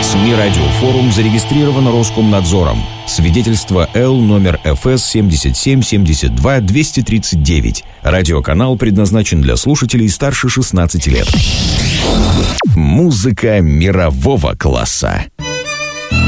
СМИ «Радиофорум» зарегистрирован Роскомнадзором. Свидетельство Л номер ФС 7772-239. Радиоканал предназначен для слушателей старше 16 лет. Музыка мирового класса.